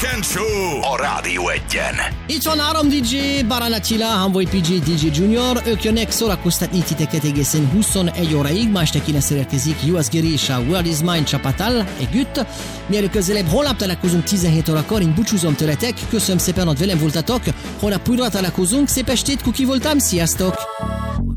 Weekend Show a Rádió Egyen. Itt van 3 DJ, Baran Attila, Hanvoy PG, DJ Junior. Ők jönnek szórakoztatni titeket egészen 21 óraig. Ma este kíneszre érkezik Juhász Geri és a World is Mine csapattal együtt. Mielőtt közelebb holnap találkozunk 17 órakor, én búcsúzom tőletek. Köszönöm szépen, hogy velem voltatok. Holnap újra találkozunk. Szép estét, Kuki voltam. Sziasztok!